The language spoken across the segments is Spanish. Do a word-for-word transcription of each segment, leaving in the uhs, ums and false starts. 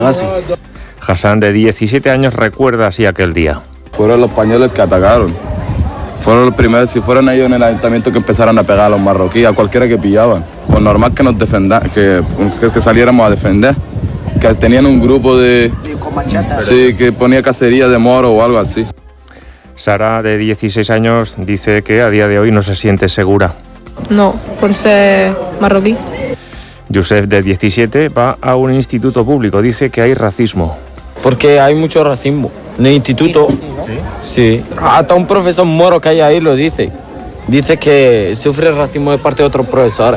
Así. Hassan, de diecisiete años, recuerda así aquel día. Fueron los españoles que atacaron. Fueron los primeros, si fueron ellos en el ayuntamiento, que empezaron a pegar a los marroquíes, a cualquiera que pillaban. Pues normal que nos defendan, que, que saliéramos a defender. Que tenían un grupo de... Con machetas. Sí, que ponía cacería de moros o algo así. Sara, de dieciséis años, dice que a día de hoy no se siente segura. No, por ser marroquí. Yusef, de diecisiete, va a un instituto público. Dice que hay racismo. Porque hay mucho racismo. En el instituto, sí. Hasta un profesor moro que hay ahí lo dice. Dice que sufre racismo de parte de otros profesores.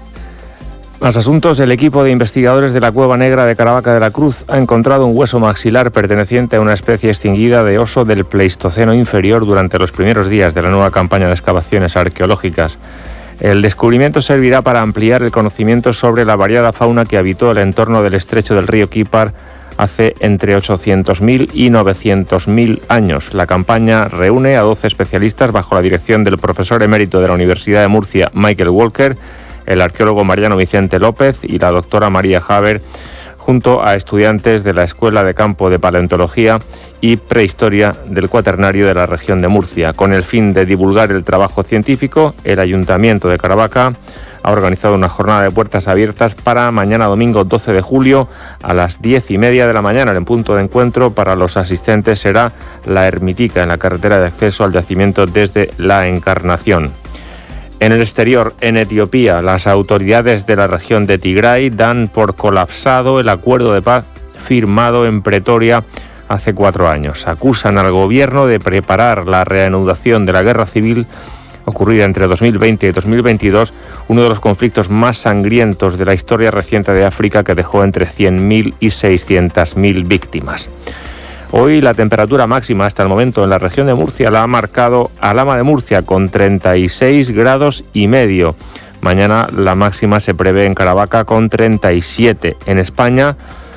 Más asuntos. El equipo de investigadores de la Cueva Negra de Caravaca de la Cruz ha encontrado un hueso maxilar perteneciente a una especie extinguida de oso del Pleistoceno inferior durante los primeros días de la nueva campaña de excavaciones arqueológicas. El descubrimiento servirá para ampliar el conocimiento sobre la variada fauna que habitó el entorno del estrecho del río Quípar hace entre ochocientos mil y novecientos mil años. La campaña reúne a doce especialistas bajo la dirección del profesor emérito de la Universidad de Murcia, Michael Walker, el arqueólogo Mariano Vicente López y la doctora María Haber, junto a estudiantes de la Escuela de Campo de Paleontología y Prehistoria del Cuaternario de la región de Murcia. Con el fin de divulgar el trabajo científico, el Ayuntamiento de Caravaca ha organizado una jornada de puertas abiertas para mañana domingo doce de julio a las diez y media de la mañana. El punto de encuentro para los asistentes será la Ermitica, en la carretera de acceso al yacimiento desde La Encarnación. En el exterior, en Etiopía, las autoridades de la región de Tigray dan por colapsado el acuerdo de paz firmado en Pretoria hace cuatro años. Acusan al gobierno de preparar la reanudación de la guerra civil ocurrida entre dos mil veinte y dos mil veintidós, uno de los conflictos más sangrientos de la historia reciente de África, que dejó entre cien mil y seiscientas mil víctimas. Hoy la temperatura máxima hasta el momento en la región de Murcia la ha marcado Alhama de Murcia con treinta y seis grados y medio. Mañana la máxima se prevé en Caravaca con treinta y siete. En España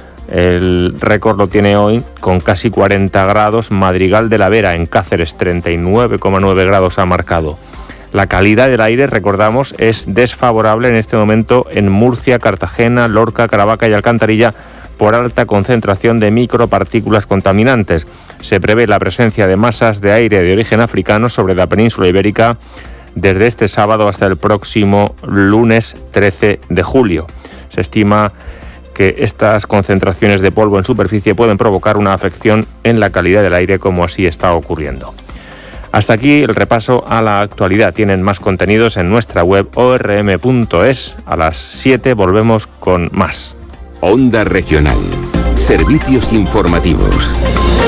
el récord lo tiene hoy con casi cuarenta grados Madrigal de la Vera. En Cáceres treinta y nueve coma nueve grados ha marcado. La calidad del aire, recordamos, es desfavorable en este momento en Murcia, Cartagena, Lorca, Caravaca y Alcantarilla, por alta concentración de micropartículas contaminantes. Se prevé la presencia de masas de aire de origen africano sobre la península ibérica desde este sábado hasta el próximo lunes trece de julio. Se estima que estas concentraciones de polvo en superficie pueden provocar una afección en la calidad del aire, como así está ocurriendo. Hasta aquí el repaso a la actualidad. Tienen más contenidos en nuestra web o r m punto es. A las siete volvemos con más. Onda Regional. Servicios informativos.